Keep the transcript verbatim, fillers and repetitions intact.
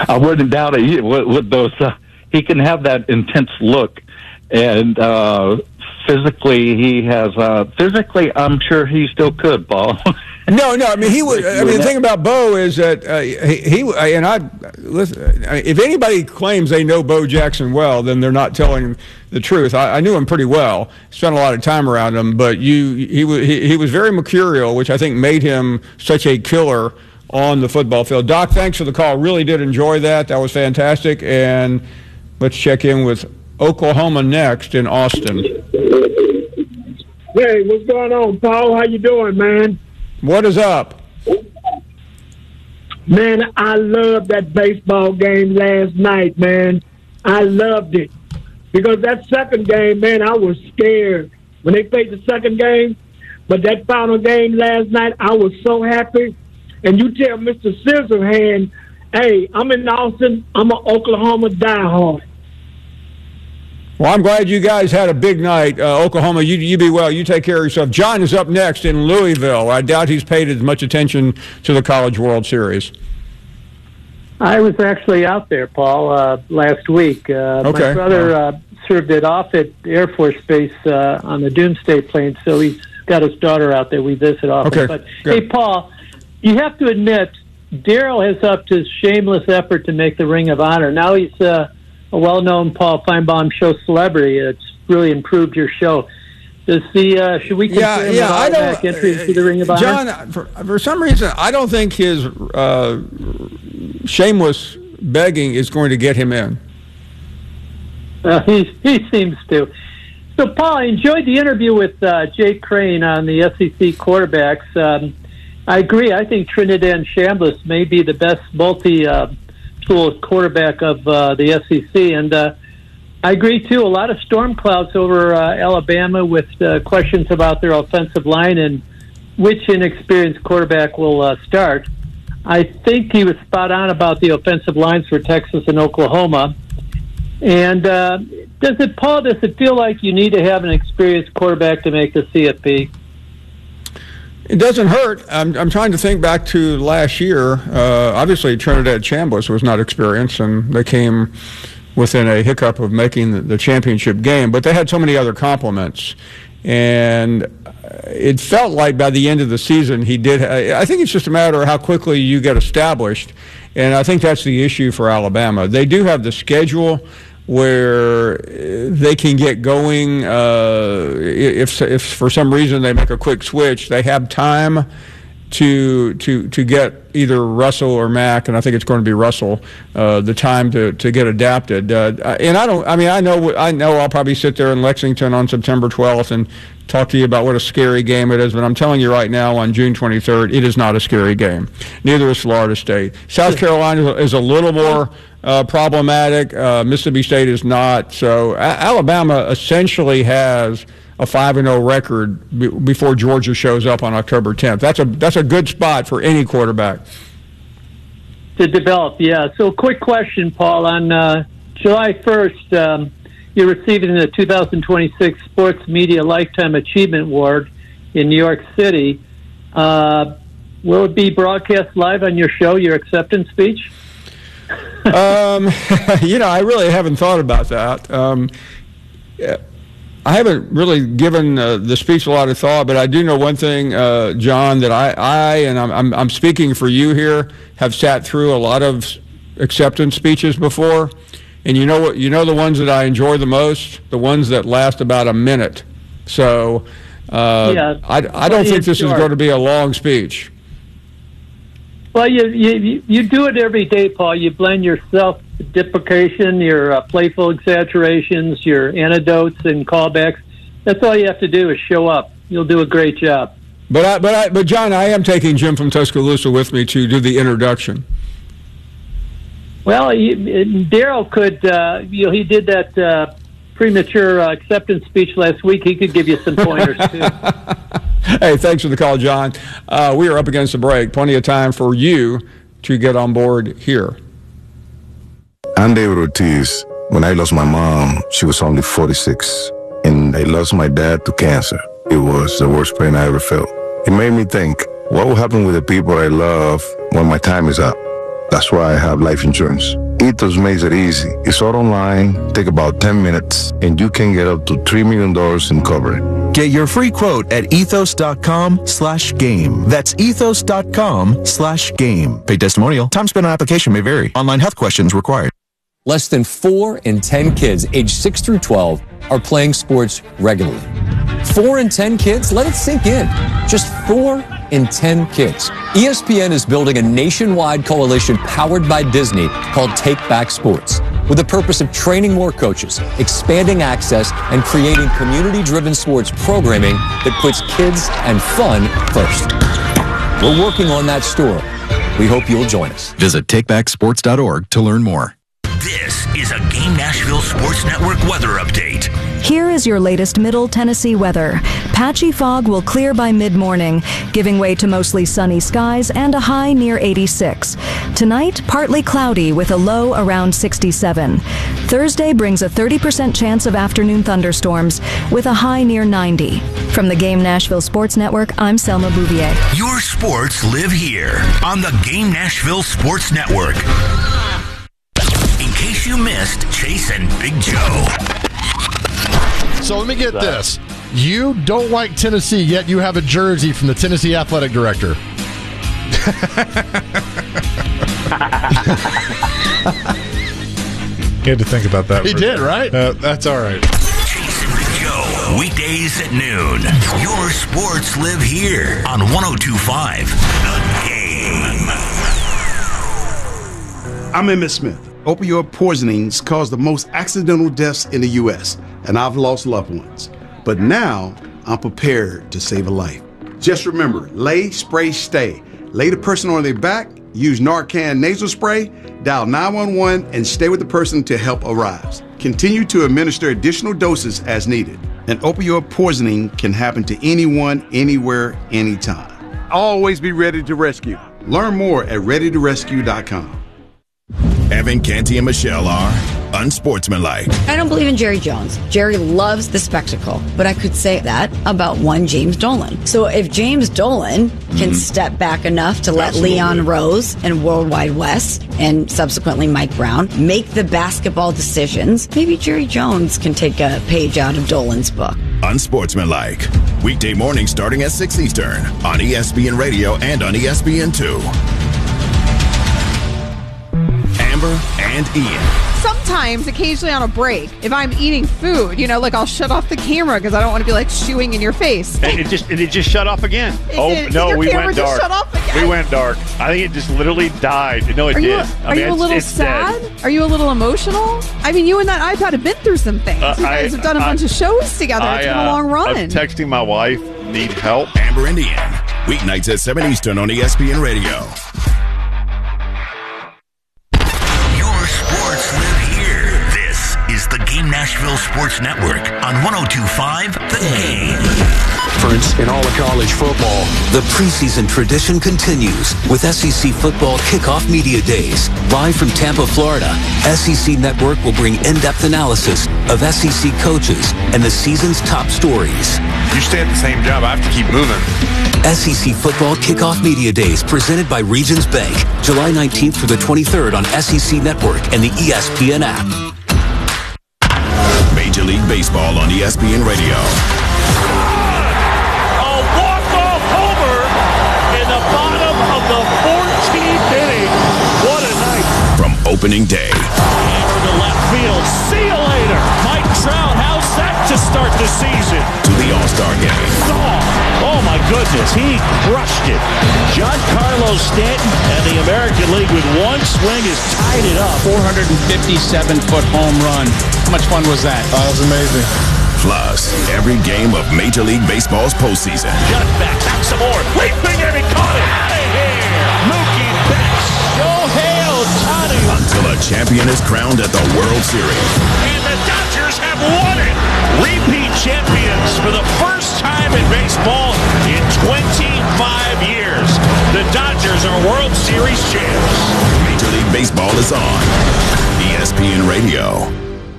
I wouldn't doubt it. With, with those, uh, he can have that intense look, and uh, physically, he has. Uh, physically, I'm sure he still could, Paul. No, no. I mean, he was. I mean, the thing about Bo is that uh, he, he and I. Listen, if anybody claims they know Bo Jackson well, then they're not telling the truth. I, I knew him pretty well. Spent a lot of time around him, but you, he was he, he was very mercurial, which I think made him such a killer on the football field. Doc, thanks for the call. Really did enjoy that. That was fantastic. And let's check in with Oklahoma next in Austin. Hey, what's going on, Paul? How you doing, man? What is up? Man, I loved that baseball game last night, man. I loved it. Because that second game, man, I was scared when they played the second game. But that final game last night, I was so happy. And you tell Mister Scissorhand, hey, I'm in Austin. I'm an Oklahoma diehard. Well, I'm glad you guys had a big night. Uh, Oklahoma, you, you be well. You take care of yourself. John is up next in Louisville. I doubt he's paid as much attention to the College World Series. I was actually out there, Paul, uh, last week. Uh, okay. My brother uh, served at Offutt Air Force Base uh, on the Doomsday plane, so he's got his daughter out there. We visit often. Okay. But, Good. hey, Paul, you have to admit, Darryl has upped his shameless effort to make the Ring of Honor. Now he's uh, a well-known Paul Feinbaum show celebrity. It's really improved your show. Does the uh, should we consider yeah, him yeah, an I automatic don't, entry to the Ring of Honor? John, for, for some reason, I don't think his uh, shameless begging is going to get him in. Uh, he he seems to. So, Paul, I enjoyed the interview with uh, Jake Crane on the S E C quarterbacks. Um, I agree. I think Trinidad Chambliss may be the best multi-tool uh, quarterback of uh, the S E C. And uh, I agree, too. A lot of storm clouds over uh, Alabama with uh, questions about their offensive line and which inexperienced quarterback will uh, start. I think he was spot on about the offensive lines for Texas and Oklahoma. And uh, does it, Paul, does it feel like you need to have an experienced quarterback to make the C F P? It doesn't hurt. I'm, I'm trying to think back to last year. Uh, obviously, Trinidad Chambliss was not experienced, and they came within a hiccup of making the, the championship game. But they had so many other compliments. And it felt like by the end of the season he did. I think it's just a matter of how quickly you get established. And I think that's the issue for Alabama. They do have the schedule where they can get going. Uh, if if for some reason they make a quick switch, they have time to to to get either Russell or Mack, and I think it's going to be Russell, uh, the time to, to get adapted. Uh, and I don't. I mean, I know I know I'll probably sit there in Lexington on September twelfth and talk to you about what a scary game it is, but I'm telling you right now, on June twenty-third, it is not a scary game. Neither is Florida State. South Carolina is a little more uh, problematic. Uh, Mississippi State is not. So a- Alabama essentially has a five and oh record b- before Georgia shows up on October tenth. That's a that's a good spot for any quarterback to develop. Yeah. So, quick question, Paul. On uh, July first, um, you're receiving the two thousand twenty-six Sports Media Lifetime Achievement Award in New York City. Uh, will it be broadcast live on your show, your acceptance speech? um, you know, I really haven't thought about that. Um, yeah. I haven't really given uh, the speech a lot of thought, but I do know one thing, uh, John, that I, I and I'm, I'm, I'm speaking for you here, have sat through a lot of acceptance speeches before, and you know what? You know the ones that I enjoy the most, the ones that last about a minute. So uh, yeah, I, I don't think this short. is going to be a long speech. Well, you, you you do it every day, Paul. You blend your self-deprecation, your uh, playful exaggerations, your anecdotes and callbacks. That's all you have to do is show up. You'll do a great job. But I, but I, but John, I am taking Jim from Tuscaloosa with me to do the introduction. Well, Darryl could. Uh, you know, he did that uh, premature uh, acceptance speech last week. He could give you some pointers too. Hey, thanks for the call, John. Uh, we are up against the break. Plenty of time for you to get on board here. I'm David Ortiz. When I lost my mom, she was only forty-six. And I lost my dad to cancer. It was the worst pain I ever felt. It made me think, what will happen with the people I love when my time is up? That's why I have life insurance. Ethos makes it easy. It's all online, take about ten minutes, and you can get up to three million dollars in coverage. Get your free quote at ethos.com slash game. That's ethos.com slash game. Paid testimonial. Time spent on application may vary. Online health questions required. Less than four in ten kids aged six through twelve are playing sports regularly. Four in ten kids? Let it sink in. Just four in ten kids. E S P N is building a nationwide coalition powered by Disney called Take Back Sports, with the purpose of training more coaches, expanding access, and creating community-driven sports programming that puts kids and fun first. We're working on that story. We hope you'll join us. Visit take back sports dot org to learn more. This is a Game Nashville Sports Network weather update. Here is your latest Middle Tennessee weather. Patchy fog will clear by mid-morning, giving way to mostly sunny skies and a high near eighty-six. Tonight, partly cloudy with a low around sixty-seven. Thursday brings a thirty percent chance of afternoon thunderstorms with a high near ninety. From the Game Nashville Sports Network, I'm Selma Bouvier. Your sports live here on the Game Nashville Sports Network. In case you missed Chase and Big Joe. So let me get this. You don't like Tennessee, yet you have a jersey from the Tennessee athletic director. He had to think about that. He did, right? Uh, that's all right. Chase and Big Joe, weekdays at noon. Your sports live here on one oh two point five The Game. I'm Emmett Smith. Opioid poisonings cause the most accidental deaths in the U S, and I've lost loved ones. But now, I'm prepared to save a life. Just remember, lay, spray, stay. Lay the person on their back, use Narcan nasal spray, dial nine one one, and stay with the person until help arrives. Continue to administer additional doses as needed. And opioid poisoning can happen to anyone, anywhere, anytime. Always be ready to rescue. Learn more at ready to rescue dot com. Evan, Canty, and Michelle are unsportsmanlike. I don't believe in Jerry Jones. Jerry loves the spectacle, but I could say that about one James Dolan. So if James Dolan can mm-hmm. step back enough to let Absolutely. Leon Rose and Worldwide West and subsequently Mike Brown make the basketball decisions, maybe Jerry Jones can take a page out of Dolan's book. Unsportsmanlike. Weekday mornings starting at six Eastern on E S P N Radio and on E S P N two. Amber and Ian. Sometimes, occasionally on a break, if I'm eating food, you know, like I'll shut off the camera because I don't want to be like shooing in your face. And it just and it just shut off again. It, oh it, no, we camera went just dark. Shut off again. We went dark. I think it just literally died. No, it are did. You, I are mean, you a little it's, it's sad? Dead. Are you a little emotional? I mean, you and that iPad have been through some things. Uh, you guys I, have done a I, bunch of shows together. I, it's been uh, a long run. I'm texting my wife. Need help. Amber and Ian. Weeknights at seven Eastern on E S P N Radio. The Game Nashville Sports Network on one oh two point five The Game. In all of college football, the preseason tradition continues with S E C Football Kickoff Media Days. Live from Tampa, Florida, S E C Network will bring in-depth analysis of S E C coaches and the season's top stories. You stay at the same job, I have to keep moving. S E C Football Kickoff Media Days presented by Regions Bank, July nineteenth through the twenty-third on S E C Network and the E S P N app. Major League Baseball on E S P N Radio. A walk-off homer in the bottom of the fourteenth inning. What a night. From opening day. Hammer to left field. See you later. Mike Trout, how's that to start the season? To the All-Star game. Oh, oh my goodness, he crushed it. Giancarlo Stanton and the American League with one swing has tied it up. four hundred fifty-seven foot home run. How much fun was that? Oh, that was amazing. Plus, every game of Major League Baseball's postseason. Got it back, back some more. Leaping and he caught it. Out of here. Mookie Betts. Shohei Ohtani. Until a champion is crowned at the World Series. And the Dodgers have won it. Repeat champions for the first time in baseball in twenty-five years. The Dodgers are World Series champs. Major League Baseball is on E S P N Radio.